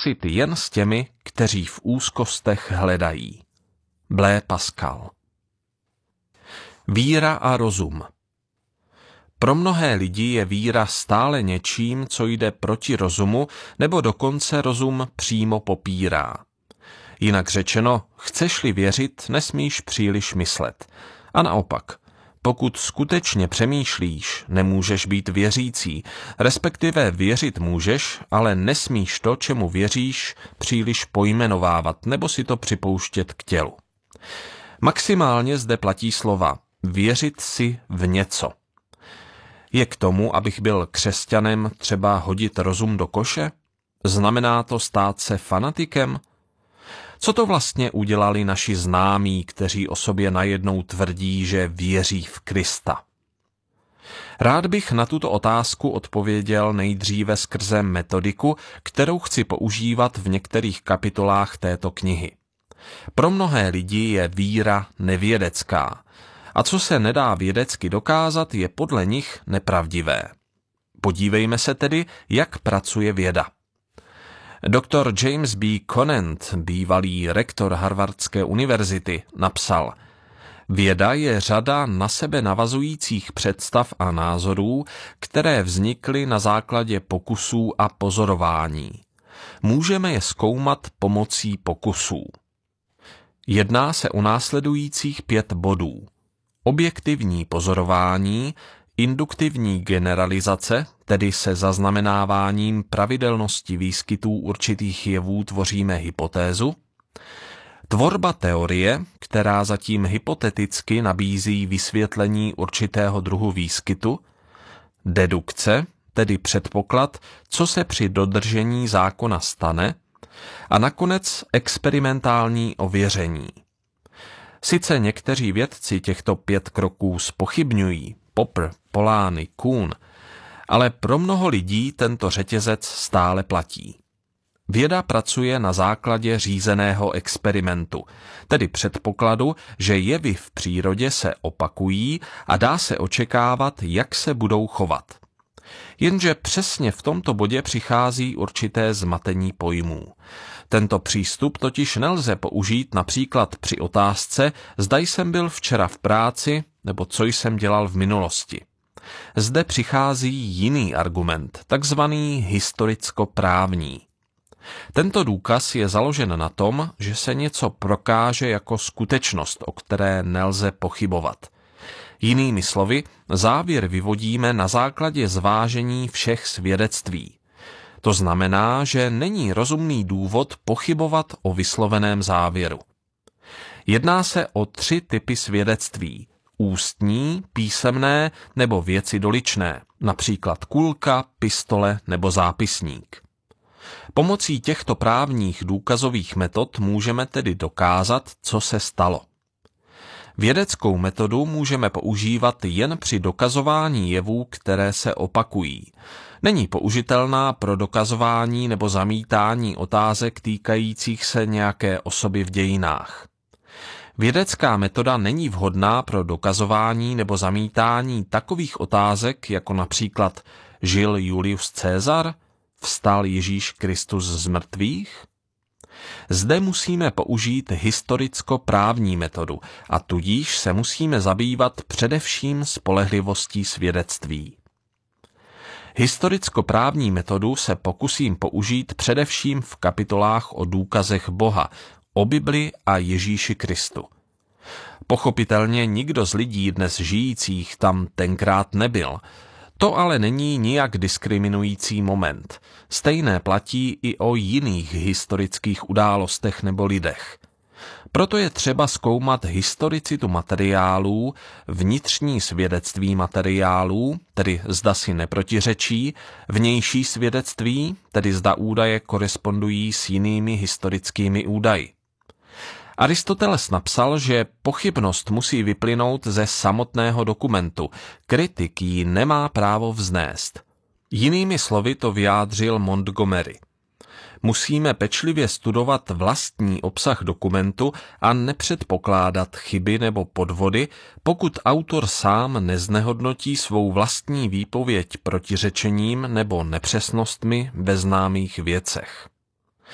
souhlasit jen s těmi, kteří v úzkostech hledají. Blaise Pascal. Víra a rozum. Pro mnohé lidi je víra stále něčím, co jde proti rozumu, nebo dokonce rozum přímo popírá. Jinak řečeno, chceš-li věřit, nesmíš příliš myslet. A naopak, pokud skutečně přemýšlíš, nemůžeš být věřící, respektive věřit můžeš, ale nesmíš to, čemu věříš, příliš pojmenovávat nebo si to připouštět k tělu. Maximálně zde platí slova věřit si v něco. Je k tomu, abych byl křesťanem, třeba hodit rozum do koše? Znamená to stát se fanatikem? Co to vlastně udělali naši známí, kteří o sobě najednou tvrdí, že věří v Krista? Rád bych na tuto otázku odpověděl nejdříve skrze metodiku, kterou chci používat v některých kapitolách této knihy. Pro mnohé lidi je víra nevědecká. A co se nedá vědecky dokázat, je podle nich nepravdivé. Podívejme se tedy, jak pracuje věda. Dr. James B. Conant, bývalý rektor Harvardské univerzity, napsal: Věda je řada na sebe navazujících představ a názorů, které vznikly na základě pokusů a pozorování. Můžeme je zkoumat pomocí pokusů. Jedná se o následujících 5 bodů. Objektivní pozorování, induktivní generalizace, tedy se zaznamenáváním pravidelnosti výskytů určitých jevů tvoříme hypotézu, tvorba teorie, která zatím hypoteticky nabízí vysvětlení určitého druhu výskytu, dedukce, tedy předpoklad, co se při dodržení zákona stane, a nakonec experimentální ověření. Sice někteří vědci těchto 5 kroků zpochybňují, Popper, Polanyi, Kuhn, ale pro mnoho lidí tento řetězec stále platí. Věda pracuje na základě řízeného experimentu, tedy předpokladu, že jevy v přírodě se opakují a dá se očekávat, jak se budou chovat. Jenže přesně v tomto bodě přichází určité zmatení pojmů. Tento přístup totiž nelze použít například při otázce, zda jsem byl včera v práci nebo co jsem dělal v minulosti. Zde přichází jiný argument, takzvaný historicko-právní. Tento důkaz je založen na tom, že se něco prokáže jako skutečnost, o které nelze pochybovat. Jinými slovy, závěr vyvodíme na základě zvážení všech svědectví. To znamená, že není rozumný důvod pochybovat o vysloveném závěru. Jedná se o 3 typy svědectví: ústní, písemné nebo věci doličné, například kulka, pistole nebo zápisník. Pomocí těchto právních důkazových metod můžeme tedy dokázat, co se stalo. Vědeckou metodu můžeme používat jen při dokazování jevů, které se opakují. Není použitelná pro dokazování nebo zamítání otázek týkajících se nějaké osoby v dějinách. Vědecká metoda není vhodná pro dokazování nebo zamítání takových otázek, jako například žil Julius Caesar, vstal Ježíš Kristus z mrtvých? Zde musíme použít historicko-právní metodu a tudíž se musíme zabývat především spolehlivostí svědectví. Historicko-právní metodu se pokusím použít především v kapitolách o důkazech Boha, o Bibli a Ježíši Kristu. Pochopitelně nikdo z lidí dnes žijících tam tenkrát nebyl. To ale není nijak diskriminující moment. Stejné platí i o jiných historických událostech nebo lidech. Proto je třeba zkoumat historicitu materiálů, vnitřní svědectví materiálů, tedy zda si neprotiřečí, vnější svědectví, tedy zda údaje korespondují s jinými historickými údaji. Aristoteles napsal, že pochybnost musí vyplynout ze samotného dokumentu, kritik ji nemá právo vznést. Jinými slovy to vyjádřil Montgomery. Musíme pečlivě studovat vlastní obsah dokumentu a nepředpokládat chyby nebo podvody, pokud autor sám neznehodnotí svou vlastní výpověď protiřečením nebo nepřesnostmi ve známých věcech.